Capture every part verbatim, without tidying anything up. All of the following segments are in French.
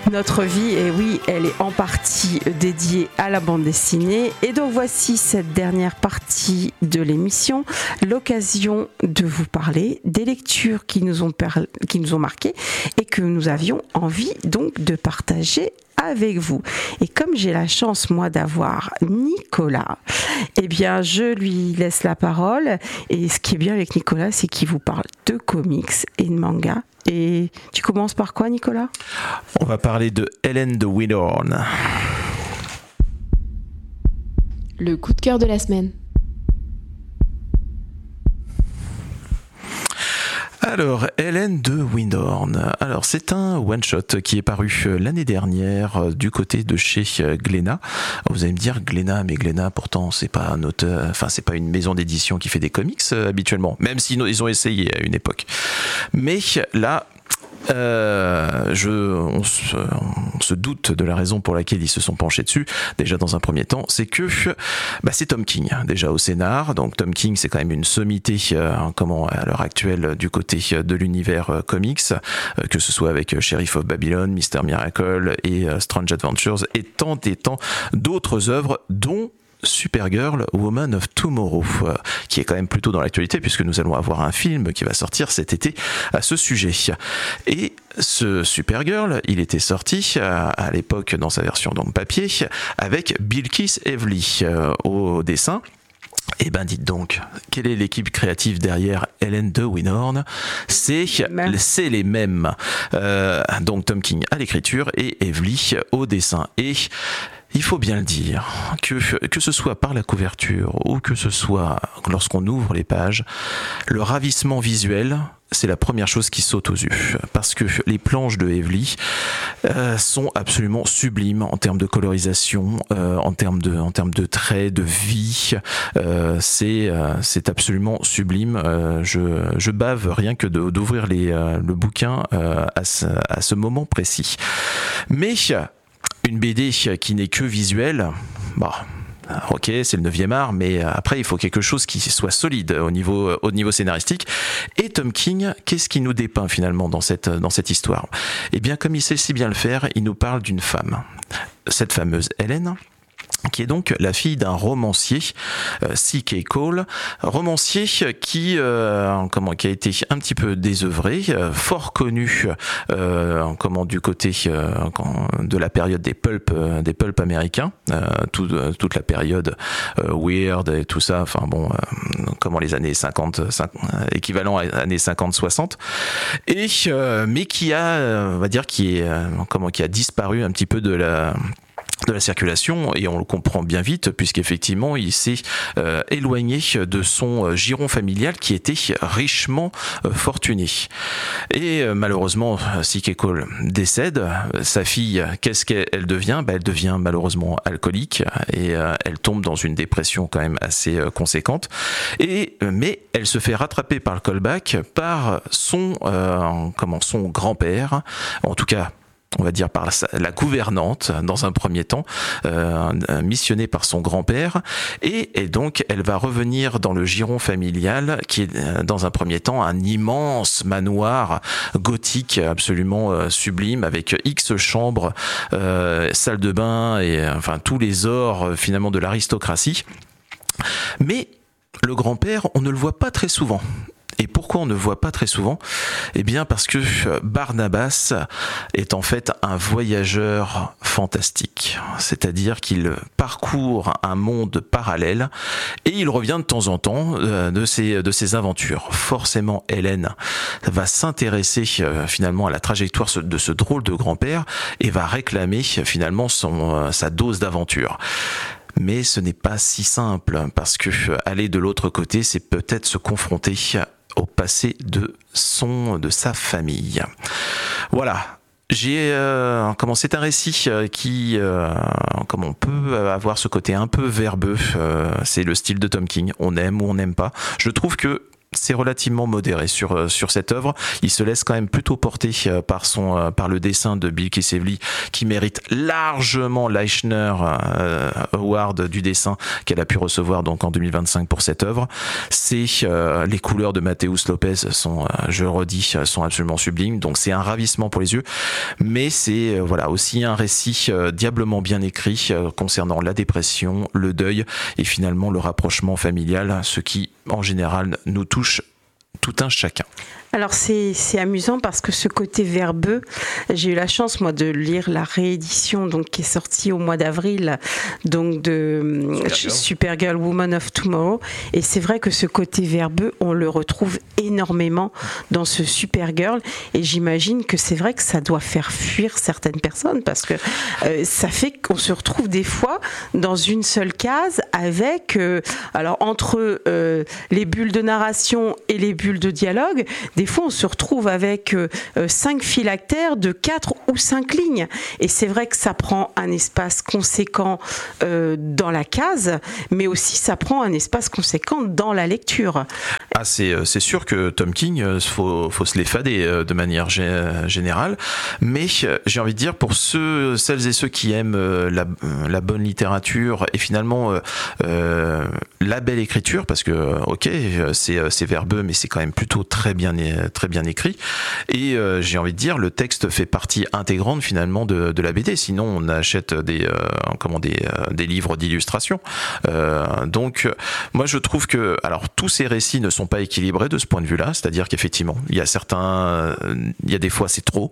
Notre vie, et oui, elle est en partie dédiée à la bande dessinée. Et donc voici cette dernière partie de l'émission, l'occasion de vous parler des lectures qui nous ont, per... qui nous ont marquées et que nous avions envie donc de partager avec vous. Et comme j'ai la chance, moi, d'avoir Nicolas, eh bien, je lui laisse la parole. Et ce qui est bien avec Nicolas, c'est qu'il vous parle de comics et de manga. Et tu commences par quoi, Nicolas ? On va parler de Helen de Winthorne. Le coup de cœur de la semaine. Alors, Helen de Winthorne. Alors, c'est un one-shot qui est paru l'année dernière du côté de chez Glénat. Vous allez me dire, Glénat, mais Glénat, pourtant, c'est pas un auteur, enfin, c'est pas une maison d'édition qui fait des comics euh, habituellement, même s'ils ont essayé à une époque. Mais là, Euh, je, on, se, on se doute de la raison pour laquelle ils se sont penchés dessus. Déjà dans un premier temps, c'est que bah, c'est Tom King déjà au scénar. Donc Tom King, c'est quand même une sommité euh, comment à l'heure actuelle du côté de l'univers euh, comics, euh, que ce soit avec Sheriff of Babylon, Mister Miracle et euh, Strange Adventures et tant et tant d'autres œuvres, dont Supergirl, Woman of Tomorrow, euh, qui est quand même plutôt dans l'actualité puisque nous allons avoir un film qui va sortir cet été à ce sujet. Et ce Supergirl, il était sorti à, à l'époque dans sa version donc papier avec Bilquis Evely euh, au dessin. Eh ben dites donc, quelle est l'équipe créative derrière Helen de Winthorne ? C'est, c'est les mêmes. Euh, donc Tom King à l'écriture et Evely au dessin. Et il faut bien le dire, que, que ce soit par la couverture ou que ce soit lorsqu'on ouvre les pages, le ravissement visuel, c'est la première chose qui saute aux yeux. Parce que les planches de Evely euh, sont absolument sublimes en termes de colorisation, euh, en termes de, en termes de traits, de vie. Euh, c'est, euh, c'est absolument sublime. Euh, je, je bave rien que de, d'ouvrir les, euh, le bouquin euh, à, ce, à ce moment précis. Mais une B D qui n'est que visuelle, bah, ok, c'est le neuvième art, mais après il faut quelque chose qui soit solide au niveau, au niveau scénaristique. Et Tom King, qu'est-ce qui nous dépeint finalement dans cette, dans cette histoire ? Eh bien, comme il sait si bien le faire, il nous parle d'une femme. Cette fameuse Helen, qui est donc la fille d'un romancier, euh, C K Cole, romancier qui, euh, comment, qui a été un petit peu désœuvré, euh, fort connu, euh, comment, du côté euh, de la période des pulps, euh, des pulps américains, euh, tout, euh, toute la période euh, weird et tout ça, enfin bon, euh, comment les années cinquante, cinquante équivalent à années cinquante soixante, et euh, mais qui a, on va dire, qui est, euh, comment, qui a disparu un petit peu de la de la circulation, et on le comprend bien vite puisqu'effectivement il s'est euh, éloigné de son euh, giron familial qui était richement euh, fortuné. Et euh, malheureusement, C K Cole décède. Sa fille, qu'est-ce qu'elle devient ? Bah, elle devient malheureusement alcoolique et euh, elle tombe dans une dépression quand même assez euh, conséquente. Et mais elle se fait rattraper par le callback par son euh, comment son grand-père, en tout cas on va dire par la gouvernante dans un premier temps, euh, missionnée par son grand-père, et, et donc elle va revenir dans le giron familial qui est dans un premier temps un immense manoir gothique absolument euh, sublime avec X chambres, euh, salle de bain et enfin tous les ors euh, finalement de l'aristocratie. Mais le grand-père, on ne le voit pas très souvent. Et pourquoi on ne le voit pas très souvent ? Eh bien parce que Barnabas est en fait un voyageur fantastique. C'est-à-dire qu'il parcourt un monde parallèle et il revient de temps en temps de ses, de ses aventures. Forcément, Helen va s'intéresser finalement à la trajectoire de ce drôle de grand-père et va réclamer finalement son, sa dose d'aventure. Mais ce n'est pas si simple parce que aller de l'autre côté, c'est peut-être se confronter au passé de son, de sa famille. Voilà. J'ai euh, comment c'est un récit euh, qui euh, comme on peut avoir ce côté un peu verbeux, euh, c'est le style de Tom King, on aime ou on n'aime pas. Je trouve que c'est relativement modéré sur sur cette œuvre. Il se laisse quand même plutôt porter par son par le dessin de Bill Kisevely, qui mérite largement l'Eichner euh, Award du dessin qu'elle a pu recevoir donc en deux mille vingt-cinq pour cette œuvre. C'est euh, les couleurs de Mateus Lopez sont, euh, je le redis, sont absolument sublimes. Donc c'est un ravissement pour les yeux, mais c'est euh, voilà aussi un récit euh, diablement bien écrit euh, concernant la dépression, le deuil et finalement le rapprochement familial, ce qui en général nous touche tout un chacun. Alors c'est, c'est amusant parce que ce côté verbeux, j'ai eu la chance moi de lire la réédition donc qui est sortie au mois d'avril donc de Supergirl, Supergirl Woman of Tomorrow, et c'est vrai que ce côté verbeux on le retrouve énormément dans ce Supergirl, et j'imagine que c'est vrai que ça doit faire fuir certaines personnes parce que euh, ça fait qu'on se retrouve des fois dans une seule case avec euh, alors entre euh, les bulles de narration et les bulles de dialogue, des fois on se retrouve avec euh, cinq phylactères de quatre ou cinq lignes, et c'est vrai que ça prend un espace conséquent euh, dans la case, mais aussi ça prend un espace conséquent dans la lecture. Ah, c'est, c'est sûr que Tom King, il faut, faut se l'effader de manière gé- générale, mais j'ai envie de dire pour ceux, celles et ceux qui aiment la, la bonne littérature et finalement euh, la belle écriture, parce que ok c'est, c'est verbeux mais c'est quand même plutôt très bien, très bien écrit, et euh, j'ai envie de dire le texte fait partie intégrante finalement de, de la B D, sinon on achète des, euh, comment, des, euh, des livres d'illustration. Euh, donc moi je trouve que alors tous ces récits ne sont pas équilibrés de ce point de vue là, c'est-à-dire qu'effectivement il y a certains, il y a des fois c'est trop,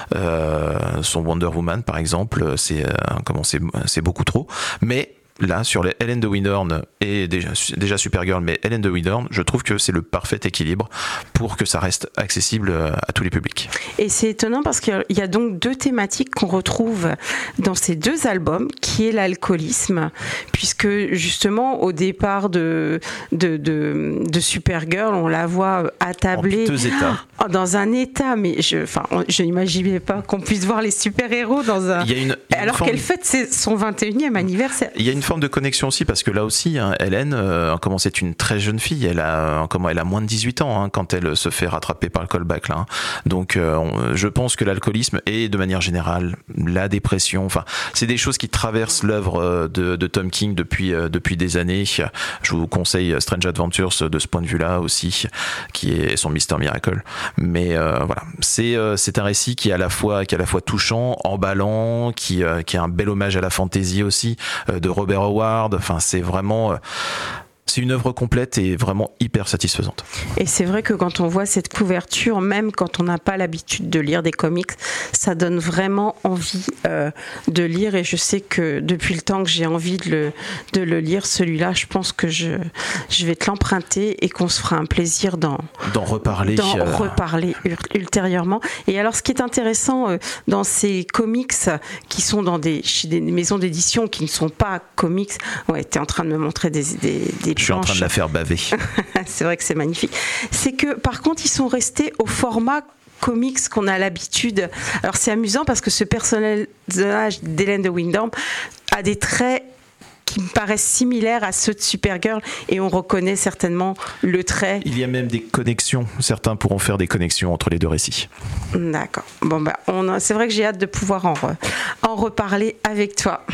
euh, son Wonder Woman par exemple c'est, euh, comment, c'est, c'est beaucoup trop, mais là, sur les Helen de Windhorn et déjà, déjà Supergirl, mais Helen de Windhorn, je trouve que c'est le parfait équilibre pour que ça reste accessible à tous les publics. Et c'est étonnant parce qu'il y a donc deux thématiques qu'on retrouve dans ces deux albums, qui est l'alcoolisme, puisque justement au départ de, de, de, de Supergirl, on la voit attablée dans un état, mais je, enfin, je n'imaginais pas qu'on puisse voir les super-héros dans un... Il y a une, il y a alors forme... qu'elle fête son vingt et unième anniversaire. Il y a une forme de connexion aussi parce que là aussi, hein, Hélène, euh, comment c'est une très jeune fille, elle a comment elle a moins de dix-huit ans hein, quand elle se fait rattraper par le callback là. Hein. Donc, euh, on, je pense que l'alcoolisme et de manière générale la dépression, enfin, c'est des choses qui traversent l'œuvre de, de Tom King depuis euh, depuis des années. Je vous conseille Strange Adventures de ce point de vue-là aussi, qui est son Mister Miracle. Mais euh, voilà, c'est euh, c'est un récit qui est à la fois qui est à la fois touchant, emballant, qui euh, qui est un bel hommage à la fantaisie aussi. Euh, de Robert Howard, enfin c'est vraiment euh, c'est une œuvre complète et vraiment hyper satisfaisante. Et c'est vrai que quand on voit cette couverture, même quand on n'a pas l'habitude de lire des comics, ça donne vraiment envie euh, de lire, et je sais que depuis le temps que j'ai envie de le, de le lire, celui-là, je pense que je, je vais te l'emprunter et qu'on se fera un plaisir d'en, d'en reparler, d'en euh... reparler ultérieurement. Et alors ce qui est intéressant euh, dans ces comics qui sont dans des, chez des maisons d'édition qui ne sont pas comics, ouais, tu es en train de me montrer des, des, des Je suis en train de la faire baver. C'est vrai que c'est magnifique. C'est que par contre, ils sont restés au format comics qu'on a l'habitude. Alors c'est amusant parce que ce personnage d'Hélène de Windhorn a des traits qui me paraissent similaires à ceux de Supergirl, et on reconnaît certainement le trait. Il y a même des connexions. Certains pourront faire des connexions entre les deux récits. D'accord. Bon bah, on a, c'est vrai que j'ai hâte de pouvoir en, re, en reparler avec toi.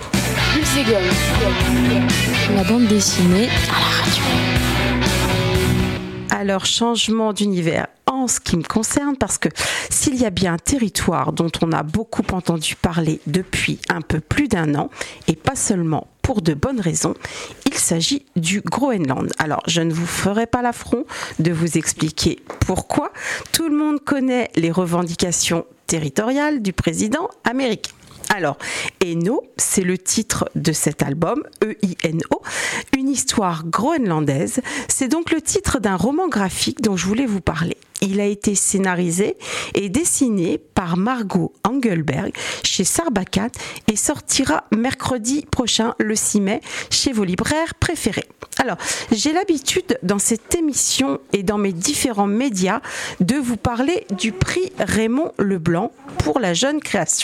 La bande dessinée à la radio. Alors, changement d'univers en ce qui me concerne, parce que s'il y a bien un territoire dont on a beaucoup entendu parler depuis un peu plus d'un an, et pas seulement pour de bonnes raisons, il s'agit du Groenland. Alors, je ne vous ferai pas l'affront de vous expliquer pourquoi. Tout le monde connaît les revendications territoriales du président américain. Alors, Eno, c'est le titre de cet album, E I N O, une histoire groenlandaise. C'est donc le titre d'un roman graphique dont je voulais vous parler. Il a été scénarisé et dessiné par Margot Engelberg chez Sarbacane et sortira mercredi prochain, le six mai, chez vos libraires préférés. Alors, j'ai l'habitude dans cette émission et dans mes différents médias de vous parler du prix Raymond Leblanc pour la jeune création.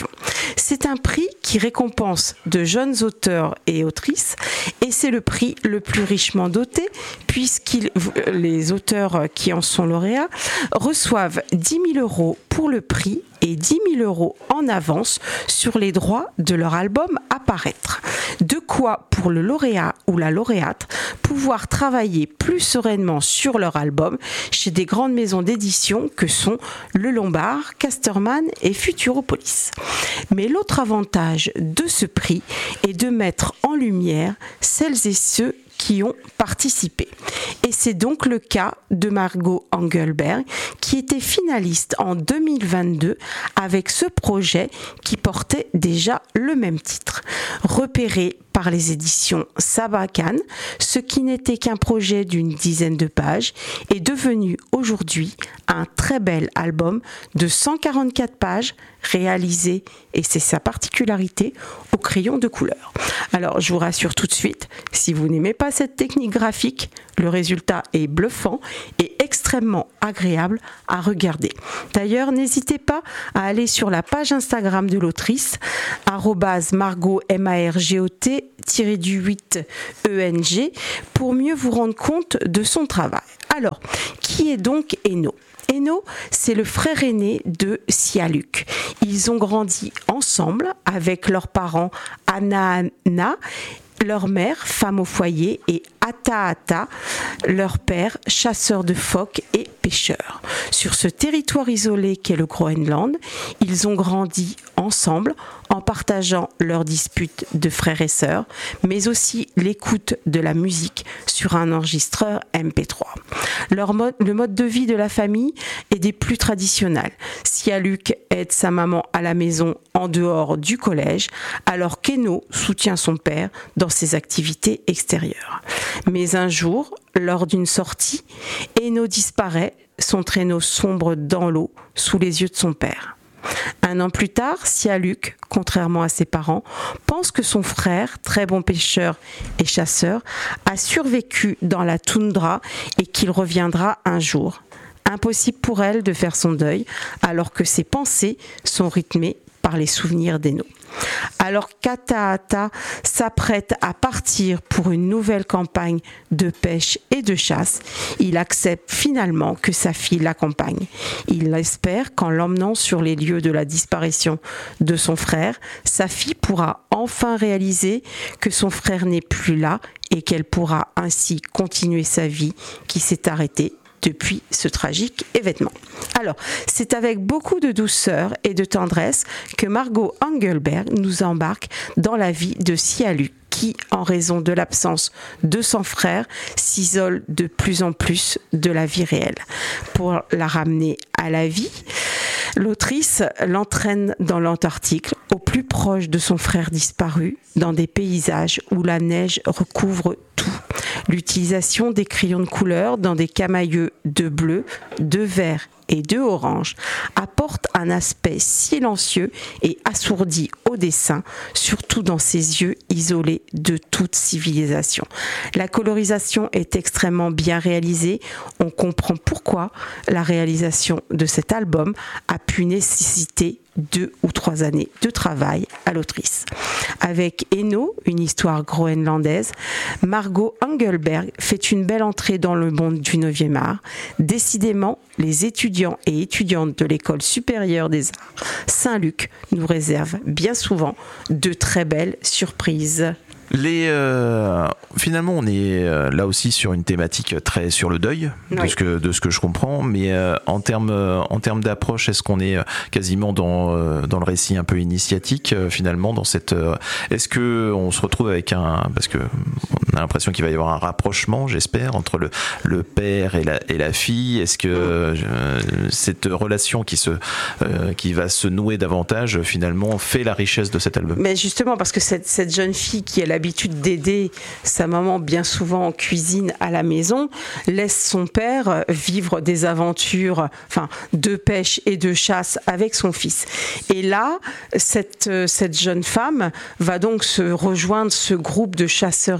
C'est un prix qui récompense de jeunes auteurs et autrices et c'est le prix le plus richement doté puisque les auteurs qui en sont lauréats reçoivent dix mille euros pour le prix et dix mille euros en avance sur les droits de leur album à paraître. De quoi, pour le lauréat ou la lauréate, pouvoir travailler plus sereinement sur leur album chez des grandes maisons d'édition que sont Le Lombard, Casterman et Futuropolis. Mais l'autre avantage de ce prix est de mettre en lumière celles et ceux qui ont participé. Et c'est donc le cas de Margot Engelberg, qui était finaliste en deux mille vingt-deux avec ce projet qui portait déjà le même titre. Repéré par les éditions Sarbacane, ce qui n'était qu'un projet d'une dizaine de pages est devenu aujourd'hui un très bel album de cent quarante-quatre pages réalisé, et c'est sa particularité, au crayon de couleur. Alors je vous rassure tout de suite, si vous n'aimez pas cette technique graphique, le résultat est bluffant et extrêmement agréable à regarder. D'ailleurs, n'hésitez pas à aller sur la page Instagram de l'autrice, arobase Margot M A R G O T tiré du huit E N G, pour mieux vous rendre compte de son travail. Alors, qui est donc Eno ? Eno, c'est le frère aîné de Sialuc. Ils ont grandi ensemble avec leurs parents Anaana, leur mère, femme au foyer, et Ataata, leur père, chasseur de phoques et pêcheur. Sur ce territoire isolé qu'est le Groenland, ils ont grandi ensemble en partageant leurs disputes de frères et sœurs, mais aussi l'écoute de la musique sur un enregistreur M P trois. Leur mode, le mode de vie de la famille est des plus traditionnels. Sialuc aide sa maman à la maison en dehors du collège, alors qu'Eno soutient son père dans ses activités extérieures. Mais un jour, lors d'une sortie, Eno disparaît, son traîneau sombre dans l'eau sous les yeux de son père. Un an plus tard, Sialuc, contrairement à ses parents, pense que son frère, très bon pêcheur et chasseur, a survécu dans la toundra et qu'il reviendra un jour. Impossible pour elle de faire son deuil, alors que ses pensées sont rythmées par les souvenirs d'Eno. Alors qu'Ataata s'apprête à partir pour une nouvelle campagne de pêche et de chasse, il accepte finalement que sa fille l'accompagne. Il espère qu'en l'emmenant sur les lieux de la disparition de son frère, sa fille pourra enfin réaliser que son frère n'est plus là et qu'elle pourra ainsi continuer sa vie qui s'est arrêtée depuis ce tragique événement. Alors, c'est avec beaucoup de douceur et de tendresse que Margot Engelberg nous embarque dans la vie de Sialuc, qui, en raison de l'absence de son frère, s'isole de plus en plus de la vie réelle. Pour la ramener à la vie, l'autrice l'entraîne dans l'Antarctique, au plus proche de son frère disparu, dans des paysages où la neige recouvre tout. L'utilisation des crayons de couleur dans des camailleux de bleu, de vert et de orange apporte un aspect silencieux et assourdi au dessin, surtout dans ses yeux isolés de toute civilisation. La colorisation est extrêmement bien réalisée. On comprend pourquoi la réalisation de cet album a pu nécessiter deux ou trois années de travail à l'autrice. Avec Eno, une histoire groenlandaise, Margot Engelberg fait une belle entrée dans le monde du neuvième art. Décidément, les étudiants et étudiantes de l'école supérieure des arts Saint-Luc nous réservent bien souvent de très belles surprises. Les, euh, finalement, on est euh, là aussi sur une thématique très sur le deuil, oui. de, ce que, de ce que je comprends, mais euh, en termes euh, en termes d'approche, est-ce qu'on est quasiment dans, euh, dans le récit un peu initiatique, euh, finalement, dans cette, euh, est-ce que on se retrouve avec un, parce que on a l'impression qu'il va y avoir un rapprochement, j'espère, entre le, le père et la, et la fille, est-ce que euh, cette relation qui, se, euh, qui va se nouer davantage, finalement, fait la richesse de cet album? Mais justement, parce que cette, cette jeune fille qui est la l'habitude d'aider sa maman bien souvent en cuisine à la maison, laisse son père vivre des aventures, enfin, de pêche et de chasse avec son fils. Et là, cette, cette jeune femme va donc se rejoindre ce groupe de chasseurs et pêcheurs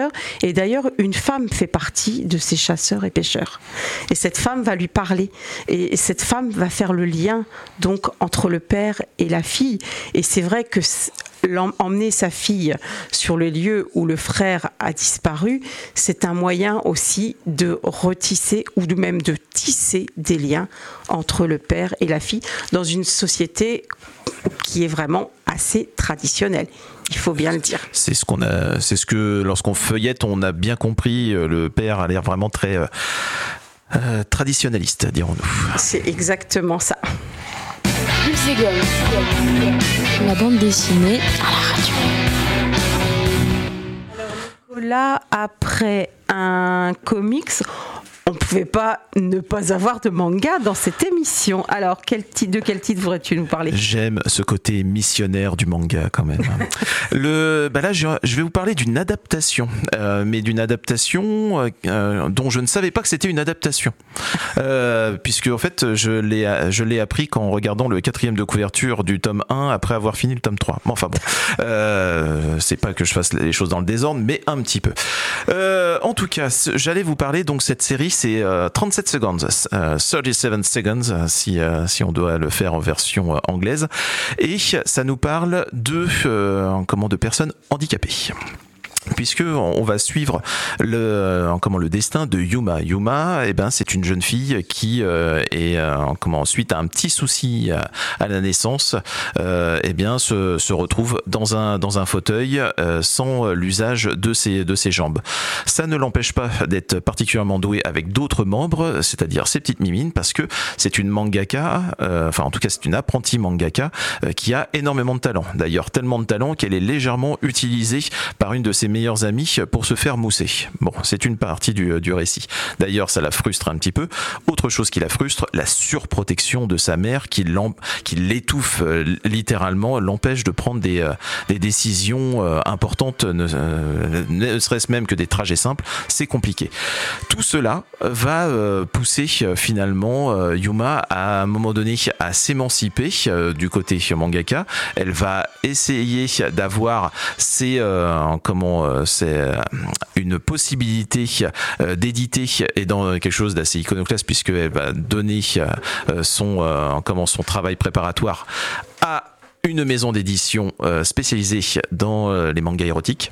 pêcheurs. Et d'ailleurs, une femme fait partie de ces chasseurs et pêcheurs. Et cette femme va lui parler. Et cette femme va faire le lien donc entre le père et la fille. Et c'est vrai que emmener sa fille sur le lieu où le frère a disparu, c'est un moyen aussi de retisser ou de même de tisser des liens entre le père et la fille dans une société qui est vraiment assez traditionnelle. Il faut bien le dire. C'est ce qu'on a, c'est ce que lorsqu'on feuillette, on a bien compris. Le père a l'air vraiment très euh, euh, traditionnaliste, dirons-nous. C'est exactement ça. La bande dessinée à la radio. Alors Nicolas, après un comics, on ne pouvait pas ne pas avoir de manga dans cette émission. Alors, quel titre, de quel titre voudrais-tu nous parler ? J'aime ce côté missionnaire du manga quand même. Le, bah là, je, je vais vous parler d'une adaptation, euh, mais d'une adaptation euh, dont je ne savais pas que c'était une adaptation, euh, puisque en fait, je l'ai, je l'ai appris qu'en regardant le quatrième de couverture du tome un après avoir fini le tome trois. Bon, enfin bon, euh, c'est pas que je fasse les choses dans le désordre, mais un petit peu. Euh, en tout cas, j'allais vous parler donc cette série. C'est euh, trente-sept seconds, euh, trente-sept seconds, si, euh, si on doit le faire en version euh, anglaise. Et ça nous parle de, euh, comment, de personnes handicapées. Puisque on va suivre le comment le destin de Yuma. Yuma, eh ben c'est une jeune fille qui euh, est euh, comment suite à un petit souci à, à la naissance, euh, eh bien se, se retrouve dans un dans un fauteuil euh, sans l'usage de ses de ses jambes. Ça ne l'empêche pas d'être particulièrement douée avec d'autres membres, c'est-à-dire ses petites mimines, parce que c'est une mangaka, euh, enfin en tout cas c'est une apprentie mangaka euh, qui a énormément de talent. D'ailleurs tellement de talent qu'elle est légèrement utilisée par une de ses meilleurs amis pour se faire mousser. Bon, c'est une partie du, du récit. D'ailleurs, ça la frustre un petit peu. Autre chose qui la frustre, la surprotection de sa mère qui, qui l'étouffe euh, littéralement, l'empêche de prendre des, euh, des décisions euh, importantes, ne, euh, ne serait-ce même que des trajets simples. C'est compliqué. Tout cela va euh, pousser euh, finalement euh, Yuma à un moment donné à s'émanciper euh, du côté mangaka. Elle va essayer d'avoir ses euh, comment c'est une possibilité d'éditer et dans quelque chose d'assez iconoclaste puisqu'elle va donner son, comment, son travail préparatoire à une maison d'édition spécialisée dans les mangas érotiques.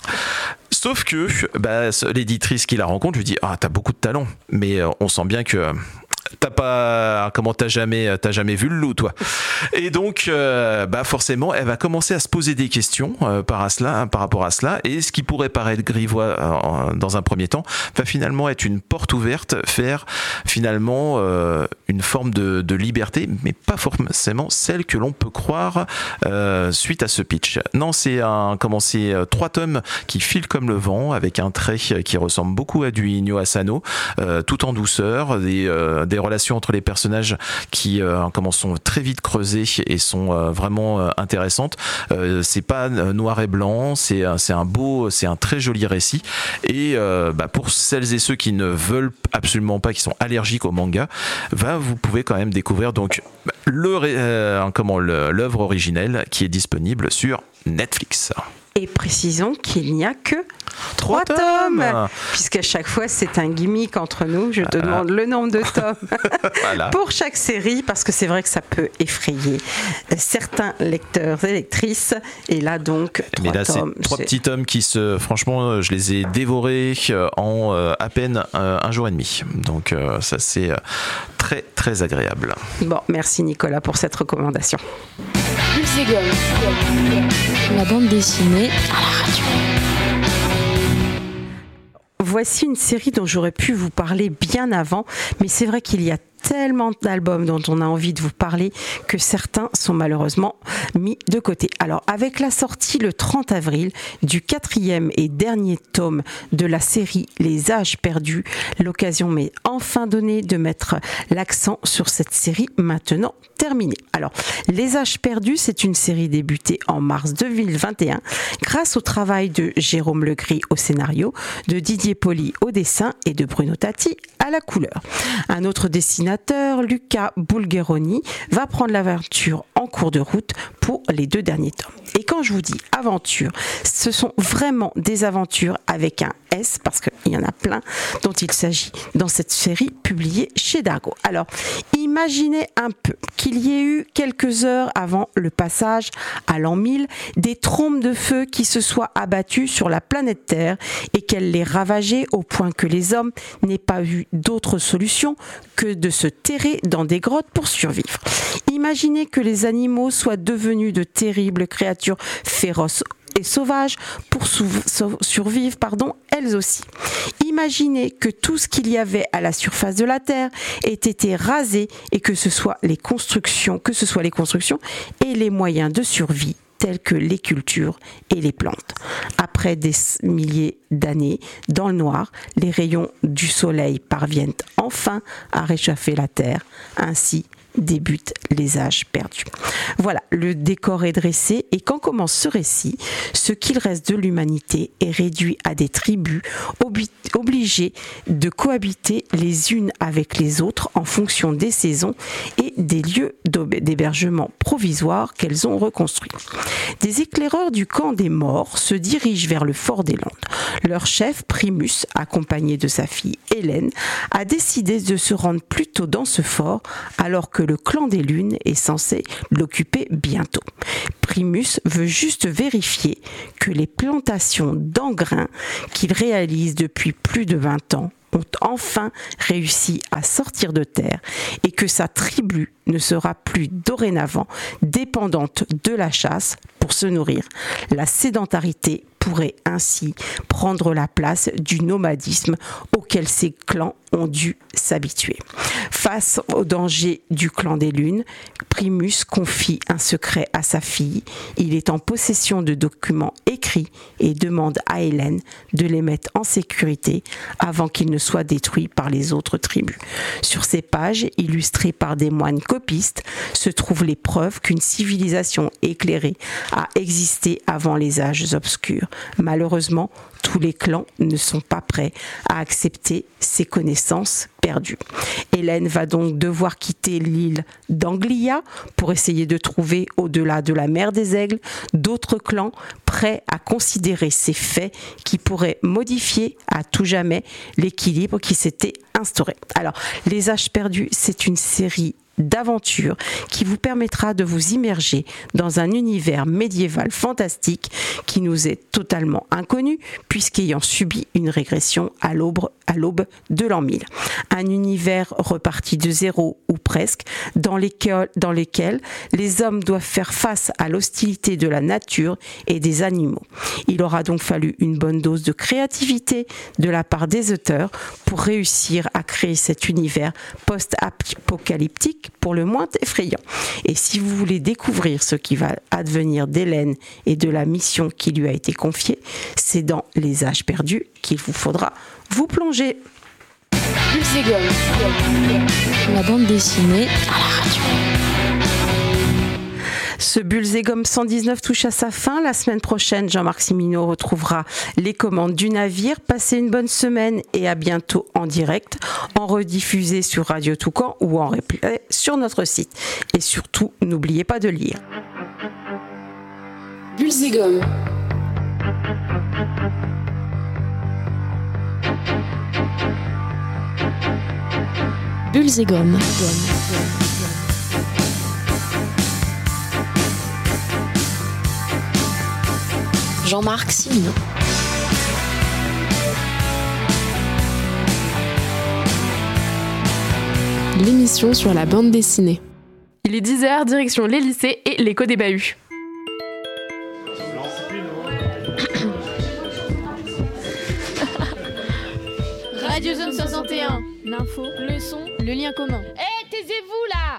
Sauf que bah, l'éditrice qui la rencontre lui dit « Ah, t'as beaucoup de talent, mais on sent bien que... » T'as pas, comment t'as jamais, t'as jamais vu le loup, toi. Et donc, euh, bah forcément, elle va commencer à se poser des questions euh, par à cela, hein, par rapport à cela. Et ce qui pourrait paraître grivois euh, dans un premier temps, va finalement être une porte ouverte, faire finalement euh, une forme de, de liberté, mais pas forcément celle que l'on peut croire euh, suite à ce pitch. Non, c'est un, comment c'est euh, trois tomes qui filent comme le vent, avec un trait qui ressemble beaucoup à du Inyo Asano, euh, tout en douceur, des, euh, des relations entre les personnages qui euh, comment sont très vite creusées et sont euh, vraiment euh, intéressantes. Euh, c'est pas noir et blanc, c'est c'est un beau, c'est un très joli récit. Et euh, bah, pour celles et ceux qui ne veulent absolument pas, qui sont allergiques au manga, bah, vous pouvez quand même découvrir donc le euh, comment le, l'œuvre originelle qui est disponible sur Netflix. Et précisons qu'il n'y a que trois tomes, puisqu'à chaque fois c'est un gimmick entre nous. Je te demande le nombre de tomes voilà. Pour chaque série, parce que c'est vrai que ça peut effrayer certains lecteurs et lectrices. Et là donc trois Mais là, tomes. C'est trois c'est... petits tomes qui se, franchement, je les ai dévorés en à peine un jour et demi. Donc ça c'est très très agréable. Bon, merci Nicolas pour cette recommandation. La bande dessinée à la radio. Voici une série dont j'aurais pu vous parler bien avant, mais c'est vrai qu'il y a tellement d'albums dont on a envie de vous parler que certains sont malheureusement mis de côté. Alors, avec la sortie le trente avril du quatrième et dernier tome de la série Les Âges Perdus, l'occasion m'est enfin donnée de mettre l'accent sur cette série maintenant terminée. Alors, Les Âges Perdus, c'est une série débutée en mars deux mille vingt et un grâce au travail de Jérôme Legris au scénario, de Didier Poli au dessin et de Bruno Tatti à la couleur. Un autre dessinateur, Luca Bulgeroni, va prendre l'aventure en cours de route pour les deux derniers tomes. Et quand je vous dis aventure, ce sont vraiment des aventures avec un S, parce qu'il y en a plein dont il s'agit dans cette série publiée chez Dargaud. Alors, imaginez un peu qu'il y ait eu quelques heures avant le passage à l'an mille, des trombes de feu qui se soient abattues sur la planète Terre et qu'elles les ravageaient au point que les hommes n'aient pas eu d'autre solution que de se terrer dans des grottes pour survivre. Imaginez que les animaux soient devenus de terribles créatures féroces et sauvages pour survivre, pardon, elles aussi. Imaginez que tout ce qu'il y avait à la surface de la Terre ait été rasé et que ce soit les constructions, que ce soit les constructions et les moyens de survie tels que les cultures et les plantes. Après des milliers d'années, dans le noir, les rayons du soleil parviennent enfin à réchauffer la Terre. Ainsi débutent les âges perdus. Voilà, le décor est dressé et quand commence ce récit, ce qu'il reste de l'humanité est réduit à des tribus obli- obligées de cohabiter les unes avec les autres en fonction des saisons et des lieux d'hébergement provisoires qu'elles ont reconstruits. Des éclaireurs du camp des morts se dirigent vers le fort des Landes. Leur chef, Primus, accompagné de sa fille Hélène, a décidé de se rendre plus tôt dans ce fort alors que le clan des Lunes est censé l'occuper bientôt. Primus veut juste vérifier que les plantations d'engrains qu'il réalise depuis plus de vingt ans ont enfin réussi à sortir de terre et que sa tribu ne sera plus dorénavant dépendante de la chasse pour se nourrir. La sédentarité pourrait ainsi prendre la place du nomadisme auquel ces clans ont dû s'habituer. Face au danger du clan des Lunes, Primus confie un secret à sa fille. Il est en possession de documents écrits et demande à Hélène de les mettre en sécurité avant qu'ils ne soient détruits par les autres tribus. Sur ces pages, illustrées par des moines copistes, se trouvent les preuves qu'une civilisation éclairée a existé avant les âges obscurs. Malheureusement, tous les clans ne sont pas prêts à accepter ces connaissances perdues. Hélène va donc devoir quitter l'île d'Anglia pour essayer de trouver, au-delà de la mer des Aigles, d'autres clans prêts à considérer ces faits qui pourraient modifier à tout jamais l'équilibre qui s'était instauré. Alors, Les Âges perdus, c'est une série d'aventure qui vous permettra de vous immerger dans un univers médiéval fantastique qui nous est totalement inconnu puisqu'ayant subi une régression à l'aube, à l'aube de l'an mille. Un univers reparti de zéro ou presque dans lesquels, dans lesquels les hommes doivent faire face à l'hostilité de la nature et des animaux. Il aura donc fallu une bonne dose de créativité de la part des auteurs pour réussir à créer cet univers post-apocalyptique pour le moins effrayant. Et si vous voulez découvrir ce qui va advenir d'Hélène et de la mission qui lui a été confiée, c'est dans Les Âges perdus qu'il vous faudra vous plonger. Bulles et Gommes, la bande dessinée à la radio. Ce Bulles et Gommes cent dix-neuf touche à sa fin. La semaine prochaine, Jean-Marc Simineau retrouvera les commandes du navire. Passez une bonne semaine et à bientôt en direct, en rediffusé sur Radio Toucan ou en replay sur notre site. Et surtout, n'oubliez pas de lire. Bulles et Gommes. Bulles et Gommes. Jean-Marc Simineau. L'émission sur la bande dessinée. Il est dix heures, direction les lycées et l'écho des bahuts. Radio Zone soixante et un. L'info, le son, le lien commun. Eh, hey, taisez-vous là!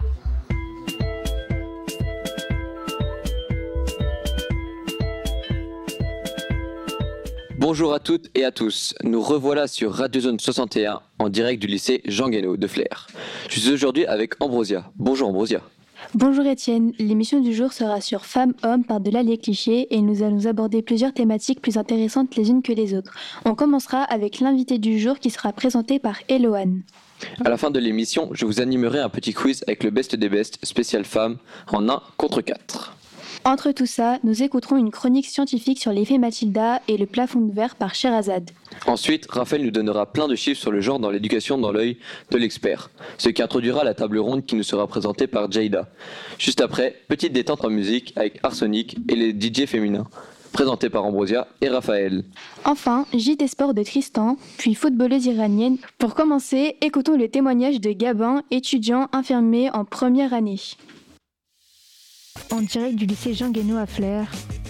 Bonjour à toutes et à tous, nous revoilà sur Radio Zone soixante et un en direct du lycée Jean Guénaud de Flers. Je suis aujourd'hui avec Ambrosia. Bonjour Ambrosia. Bonjour Étienne, l'émission du jour sera sur Femmes-Hommes par-delà les clichés et nous allons aborder plusieurs thématiques plus intéressantes les unes que les autres. On commencera avec l'invité du jour qui sera présenté par Eloane. À la fin de l'émission, je vous animerai un petit quiz avec le best des best spécial femmes en un contre quatre. Entre tout ça, nous écouterons une chronique scientifique sur l'effet Mathilda et le plafond de verre par Sherazade. Ensuite, Raphaël nous donnera plein de chiffres sur le genre dans l'éducation dans l'œil de l'expert, ce qui introduira la table ronde qui nous sera présentée par Jayda. Juste après, petite détente en musique avec Arsenic et les D J féminins, présentés par Ambrosia et Raphaël. Enfin, J T Sport de Tristan, puis footballeuse iranienne. Pour commencer, écoutons le témoignage de Gabin, étudiant infirmier en première année. En direct du lycée Jean Guénot à Flers.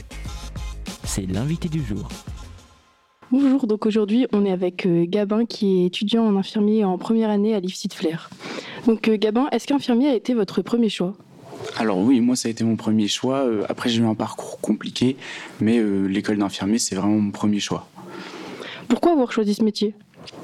C'est l'invité du jour. Bonjour, donc aujourd'hui on est avec euh, Gabin qui est étudiant en infirmier en première année à l'I F S I de Flers. Donc euh, Gabin, est-ce qu'infirmier a été votre premier choix ? Alors oui, moi ça a été mon premier choix. Euh, après j'ai eu un parcours compliqué, mais euh, l'école d'infirmier c'est vraiment mon premier choix. Pourquoi avoir choisi ce métier ?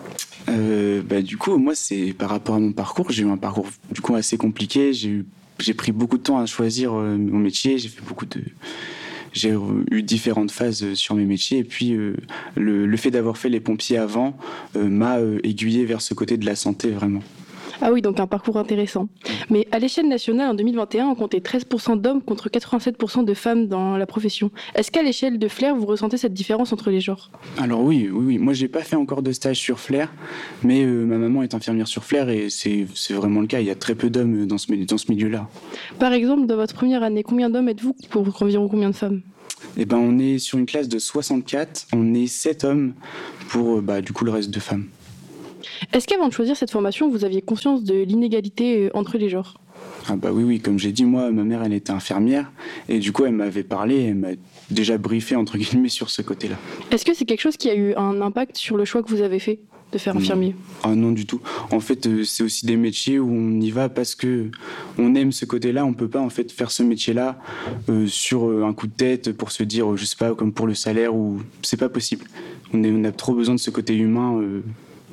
euh, bah, Du coup, moi c'est par rapport à mon parcours. J'ai eu un parcours du coup assez compliqué. J'ai eu J'ai pris beaucoup de temps à choisir euh, mon métier. J'ai fait beaucoup de, j'ai eu différentes phases sur mes métiers. Et puis euh, le, le fait d'avoir fait les pompiers avant euh, m'a euh, aiguillé vers ce côté de la santé vraiment. Ah oui, donc un parcours intéressant. Mais à l'échelle nationale, en deux mille vingt et un, on comptait treize pour cent d'hommes contre quatre-vingt-sept pour cent de femmes dans la profession. Est-ce qu'à l'échelle de Flers, vous ressentez cette différence entre les genres ? Alors oui, oui, oui. Moi, j'ai pas fait encore de stage sur Flers, mais euh, ma maman est infirmière sur Flers et c'est, c'est vraiment le cas. Il y a très peu d'hommes dans ce, dans ce milieu-là. Par exemple, dans votre première année, combien d'hommes êtes-vous pour environ combien de femmes ? Eh ben, on est sur une classe de soixante-quatre. On est sept hommes pour bah, du coup le reste de femmes. Est-ce qu'avant de choisir cette formation, vous aviez conscience de l'inégalité entre les genres ? Ah bah oui, oui, comme j'ai dit, moi, ma mère, elle était infirmière, et du coup, elle m'avait parlé, elle m'a déjà briefé, entre guillemets, sur ce côté-là. Est-ce que c'est quelque chose qui a eu un impact sur le choix que vous avez fait de faire infirmier ? Ah non, du tout. En fait, euh, c'est aussi des métiers où on y va parce que on aime ce côté-là. On peut pas, en fait, faire ce métier-là euh, sur euh, un coup de tête pour se dire, euh, je sais pas, comme pour le salaire, ou c'est pas possible. On, est, on a trop besoin de ce côté humain. Euh...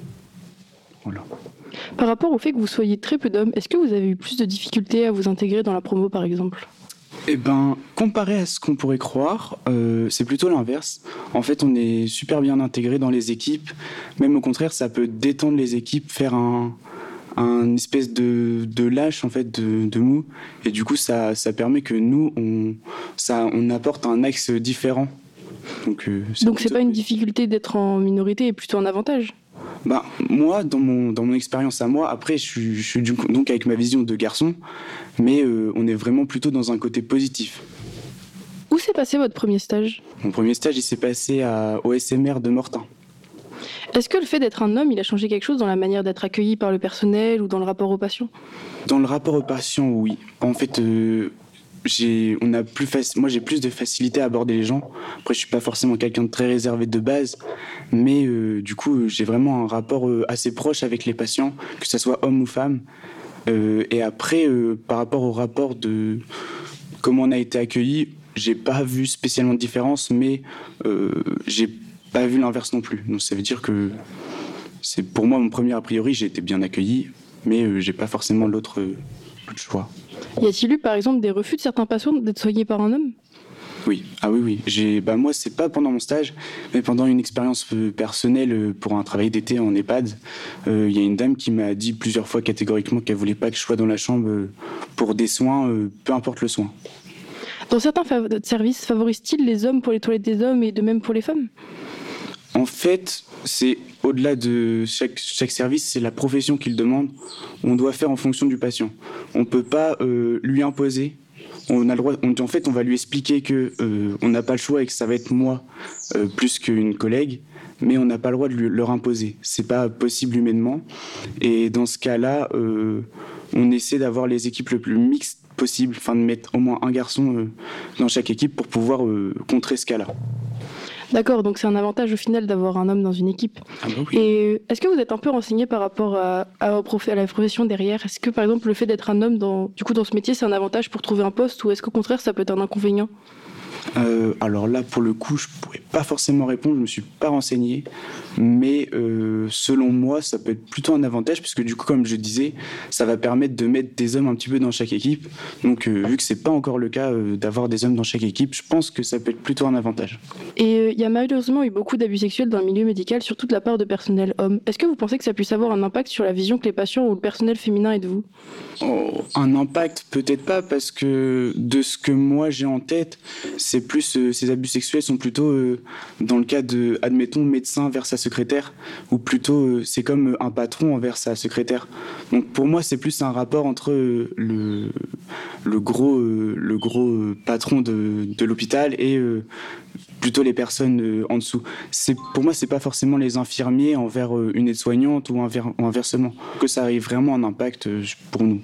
Voilà. Par rapport au fait que vous soyez très peu d'hommes, est-ce que vous avez eu plus de difficultés à vous intégrer dans la promo, par exemple ? Eh ben, comparé à ce qu'on pourrait croire, euh, c'est plutôt l'inverse. En fait, on est super bien intégré dans les équipes. Même au contraire, ça peut détendre les équipes, faire un, un espèce de, de lâche, en fait, de, de mou. Et du coup, ça, ça permet que nous, on, ça, on apporte un axe différent. Donc, euh, c'est, Donc c'est pas une difficulté d'être en minorité et plutôt un avantage ? Bah, moi, dans mon, dans mon expérience à moi, après, je suis, je suis du, donc avec ma vision de garçon, mais euh, on est vraiment plutôt dans un côté positif. Où s'est passé votre premier stage ? Mon premier stage, il s'est passé à, au S M R de Mortain. Est-ce que le fait d'être un homme, il a changé quelque chose dans la manière d'être accueilli par le personnel ou dans le rapport aux patients ? Dans le rapport aux patients, oui. En fait... Euh, J'ai, on a plus faci- moi j'ai plus de facilité à aborder les gens. Après je suis pas forcément quelqu'un de très réservé de base, mais euh, du coup j'ai vraiment un rapport euh, assez proche avec les patients, que ce soit homme ou femme. Euh, et après euh, par rapport au rapport de comment on a été accueillis, j'ai pas vu spécialement de différence, mais euh, j'ai pas vu l'inverse non plus. Donc ça veut dire que c'est pour moi mon premier a priori, j'ai été bien accueilli, mais euh, j'ai pas forcément l'autre, euh, l'autre choix. Y a-t-il eu par exemple des refus de certains patients d'être soignés par un homme ? Oui, ah oui, oui. J'ai, bah moi, c'est pas pendant mon stage, mais pendant une expérience personnelle pour un travail d'été en EHPAD. Il euh, y a une dame qui m'a dit plusieurs fois catégoriquement qu'elle voulait pas que je sois dans la chambre pour des soins, euh, peu importe le soin. Dans certains fav- services, favorisent-ils les hommes pour les toilettes des hommes et de même pour les femmes ? En fait, c'est au-delà de chaque, chaque service, c'est la profession qui le demande. On doit faire en fonction du patient. On ne peut pas euh, lui imposer. On a le droit, on, en fait, on va lui expliquer que euh, on n'a pas le choix et que ça va être moi euh, plus qu'une collègue, mais on n'a pas le droit de lui, leur imposer. C'est pas possible humainement. Et dans ce cas-là, euh, on essaie d'avoir les équipes le plus mixtes possible, enfin de mettre au moins un garçon euh, dans chaque équipe pour pouvoir euh, contrer ce cas-là. D'accord, donc c'est un avantage au final d'avoir un homme dans une équipe. Ah bah oui. Et est-ce que vous êtes un peu renseigné par rapport à, à, à la profession derrière ? Est-ce que par exemple le fait d'être un homme dans, du coup, dans ce métier, c'est un avantage pour trouver un poste ou est-ce qu'au contraire ça peut être un inconvénient ? Euh, alors là, pour le coup, je pourrais pas forcément répondre, je me suis pas renseigné, mais euh, selon moi, ça peut être plutôt un avantage, puisque du coup, comme je disais, ça va permettre de mettre des hommes un petit peu dans chaque équipe. Donc, euh, vu que c'est pas encore le cas euh, d'avoir des hommes dans chaque équipe, je pense que ça peut être plutôt un avantage. Et il euh, y a malheureusement eu beaucoup d'abus sexuels dans le milieu médical, surtout de la part de personnel homme. Est-ce que vous pensez que ça puisse avoir un impact sur la vision que les patients ou le personnel féminin ait de vous ? Oh, un impact, peut-être pas, parce que de ce que moi j'ai en tête, c'est plus euh, ces abus sexuels sont plutôt euh, dans le cas de, admettons, médecin vers sa secrétaire, ou plutôt euh, c'est comme un patron envers sa secrétaire. Donc pour moi, c'est plus un rapport entre euh, le, le gros, euh, le gros euh, patron de, de l'hôpital et euh, plutôt les personnes euh, en dessous. C'est, pour moi, c'est pas forcément les infirmiers envers euh, une aide-soignante ou, inver- ou inversement, que ça arrive vraiment un impact euh, pour nous.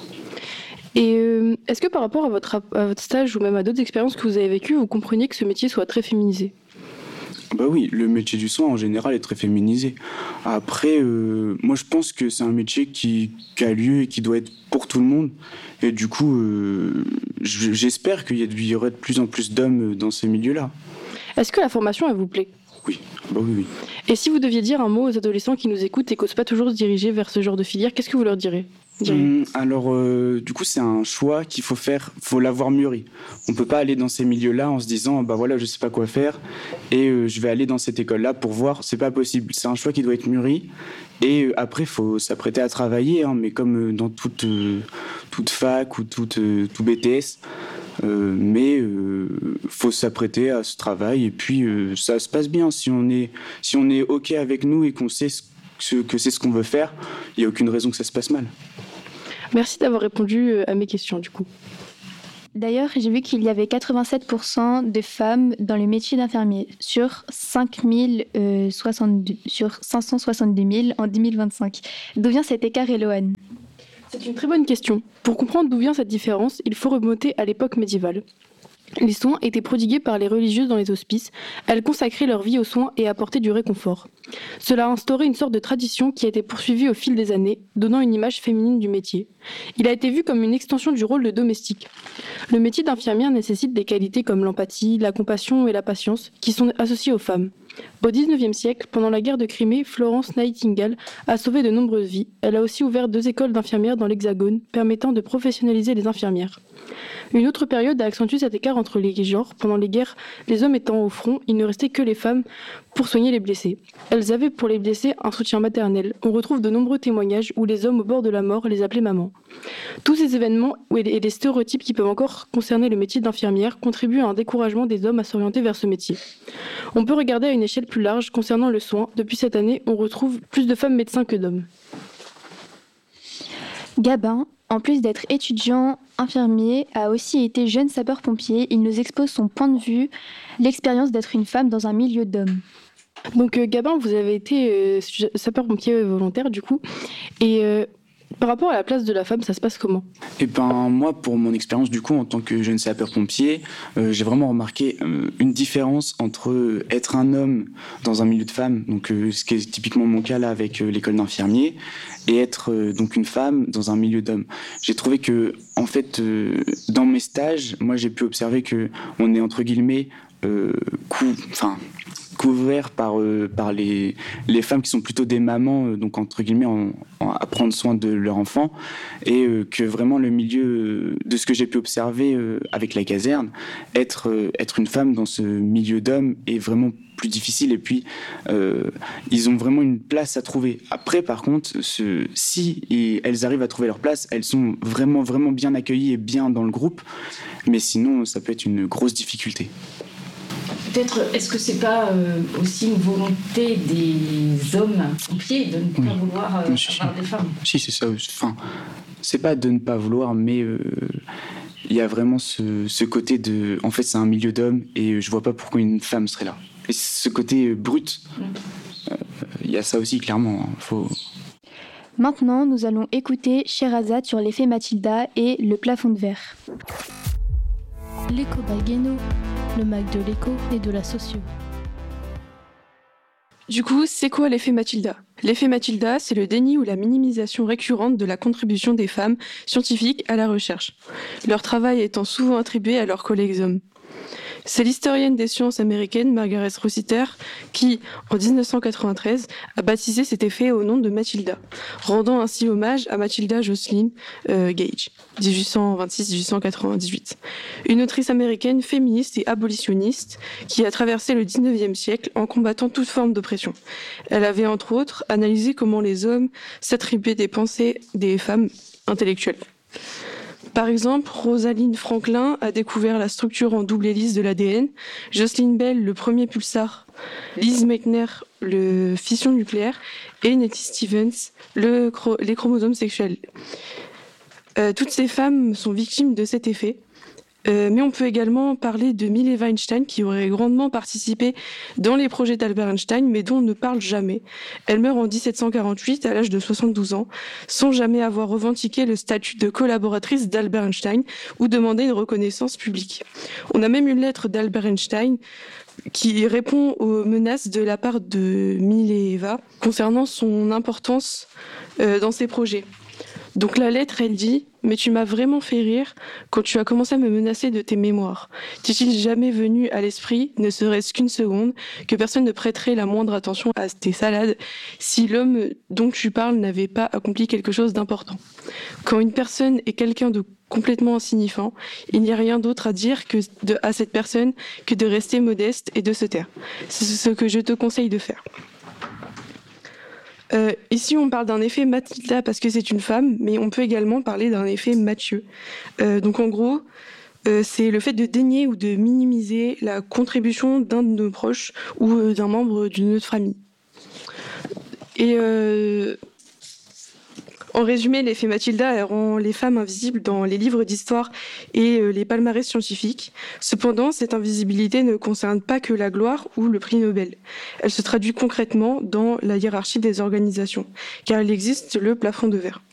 Et euh, est-ce que par rapport à votre, à votre stage ou même à d'autres expériences que vous avez vécues, vous compreniez que ce métier soit très féminisé ? Bah oui, le métier du soin en général est très féminisé. Après, euh, moi je pense que c'est un métier qui, qui a lieu et qui doit être pour tout le monde. Et du coup, euh, j'espère qu'il y aurait de plus en plus d'hommes dans ces milieux-là. Est-ce que la formation, elle vous plaît ? Oui, bah oui, oui. Et si vous deviez dire un mot aux adolescents qui nous écoutent et qui n'osent pas toujours se diriger vers ce genre de filière, qu'est-ce que vous leur direz ? Mmh, alors, euh, du coup, c'est un choix qu'il faut faire, faut l'avoir mûri. On peut pas aller dans ces milieux-là en se disant, bah voilà, je sais pas quoi faire et euh, je vais aller dans cette école-là pour voir. C'est pas possible. C'est un choix qui doit être mûri. Et euh, après, faut s'apprêter à travailler, hein, mais comme euh, dans toute euh, toute fac ou toute euh, tout B T S. Euh, mais euh, faut s'apprêter à ce travail et puis euh, ça se passe bien si on est si on est ok avec nous et qu'on sait ce, que c'est ce qu'on veut faire. Il y a aucune raison que ça se passe mal. Merci d'avoir répondu à mes questions, du coup. D'ailleurs, j'ai vu qu'il y avait quatre-vingt-sept pour cent de femmes dans le métier d'infirmier sur, cinq mille soixante-deux, sur cinq cent soixante-deux mille en deux mille vingt-cinq. D'où vient cet écart, Eloane ? C'est une très bonne question. Pour comprendre d'où vient cette différence, il faut remonter à l'époque médiévale. Les soins étaient prodigués par les religieuses dans les hospices. Elles consacraient leur vie aux soins et apportaient du réconfort. Cela a instauré une sorte de tradition qui a été poursuivie au fil des années, donnant une image féminine du métier. Il a été vu comme une extension du rôle de domestique. Le métier d'infirmière nécessite des qualités comme l'empathie, la compassion et la patience qui sont associées aux femmes. Au dix-neuvième siècle, pendant la guerre de Crimée, Florence Nightingale a sauvé de nombreuses vies. Elle a aussi ouvert deux écoles d'infirmières dans l'Hexagone, permettant de professionnaliser les infirmières. Une autre période a accentué cet écart entre les genres. Pendant les guerres, les hommes étant au front, il ne restait que les femmes pour soigner les blessés. Elles avaient pour les blessés un soutien maternel. On retrouve de nombreux témoignages où les hommes au bord de la mort les appelaient maman. Tous ces événements et les stéréotypes qui peuvent encore concerner le métier d'infirmière contribuent à un découragement des hommes à s'orienter vers ce métier. On peut regarder à une échelle plus large concernant le soin. Depuis cette année, on retrouve plus de femmes médecins que d'hommes. Gabin, en plus d'être étudiant infirmier, a aussi été jeune sapeur-pompier. Il nous expose son point de vue, l'expérience d'être une femme dans un milieu d'hommes. Donc euh, Gabin, vous avez été euh, sapeur-pompier volontaire du coup. Et euh, par rapport à la place de la femme, ça se passe comment ? Eh ben moi, pour mon expérience du coup en tant que jeune sapeur-pompier, euh, j'ai vraiment remarqué euh, une différence entre être un homme dans un milieu de femmes, donc euh, ce qui est typiquement mon cas là avec euh, l'école d'infirmier, et être euh, donc une femme dans un milieu d'hommes. J'ai trouvé que en fait euh, dans mes stages, moi j'ai pu observer que on est entre guillemets euh, cou- enfin couvert par euh, par les les femmes qui sont plutôt des mamans, euh, donc entre guillemets en, en, à prendre soin de leur enfant, et euh, que vraiment le milieu euh, de ce que j'ai pu observer euh, avec la caserne, être euh, être une femme dans ce milieu d'hommes est vraiment plus difficile, et puis euh, ils ont vraiment une place à trouver. Après par contre, ce, si et elles arrivent à trouver leur place, elles sont vraiment vraiment bien accueillies et bien dans le groupe, mais sinon ça peut être une grosse difficulté. Peut-être, est-ce que c'est pas euh, aussi une volonté des hommes pompiers de ne pas oui. vouloir euh, si, avoir si. des femmes ? Si, c'est ça. Enfin, c'est pas de ne pas vouloir, mais il euh, y a vraiment ce, ce côté de... En fait, c'est un milieu d'hommes et je vois pas pourquoi une femme serait là. Et ce côté brut, il mm. euh, y a ça aussi, clairement. Hein, faut... Maintenant, nous allons écouter Sherazade sur l'effet Mathilda et le plafond de verre. L'écho by Guéno, le Mac de l'écho et de la socio. Du coup, c'est quoi l'effet Mathilda ? L'effet Mathilda, c'est le déni ou la minimisation récurrente de la contribution des femmes scientifiques à la recherche, leur travail étant souvent attribué à leurs collègues hommes. C'est l'historienne des sciences américaine Margaret Rossiter qui, en dix-neuf cent quatre-vingt-treize, a baptisé cet effet au nom de Matilda, rendant ainsi hommage à Matilda Joslyn euh, Gage, dix-huit cent vingt-six à dix-huit cent quatre-vingt-dix-huit. Une autrice américaine féministe et abolitionniste qui a traversé le dix-neuvième siècle en combattant toute forme d'oppression. Elle avait entre autres analysé comment les hommes s'attribuaient des pensées des femmes intellectuelles. Par exemple, Rosalind Franklin a découvert la structure en double hélice de l'A D N, Jocelyn Bell le premier pulsar, Liz Meitner le fission nucléaire et Nettie Stevens le, les chromosomes sexuels. Euh, toutes ces femmes sont victimes de cet effet. Euh, mais on peut également parler de Mileva Einstein qui aurait grandement participé dans les projets d'Albert Einstein mais dont on ne parle jamais. Elle meurt en dix-sept cent quarante-huit à l'âge de soixante-douze ans sans jamais avoir revendiqué le statut de collaboratrice d'Albert Einstein ou demandé une reconnaissance publique. On a même une lettre d'Albert Einstein qui répond aux menaces de la part de Mileva concernant son importance euh, dans ses projets. Donc la lettre, elle dit « Mais tu m'as vraiment fait rire quand tu as commencé à me menacer de tes mémoires. T'est-il jamais venu à l'esprit, ne serait-ce qu'une seconde, que personne ne prêterait la moindre attention à tes salades si l'homme dont tu parles n'avait pas accompli quelque chose d'important. Quand une personne est quelqu'un de complètement insignifiant, il n'y a rien d'autre à dire que de, à cette personne que de rester modeste et de se taire. C'est ce que je te conseille de faire. » Euh, ici, on parle d'un effet Matilda parce que c'est une femme, mais on peut également parler d'un effet Mathieu. Euh, donc, en gros, euh, c'est le fait de dénier ou de minimiser la contribution d'un de nos proches ou euh, d'un membre d'une autre famille. Et euh, en résumé, l'effet Matilda rend les femmes invisibles dans les livres d'histoire et euh, les palmarès scientifiques. Cependant, cette invisibilité ne concerne pas que la gloire ou le prix Nobel. Elle se traduit concrètement dans la hiérarchie des organisations, car il existe le plafond de verre.